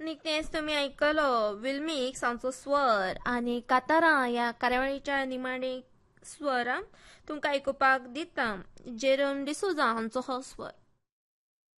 निकतेच तुम्ही ऐकलो विल्मिक्स हांचो स्वर आणि कातारा ह्या कार्यावळीच्या निमाणे स्वर तुमकां आयकुपाक दिता जेरोम डिसोजा हांचो हो स्वर.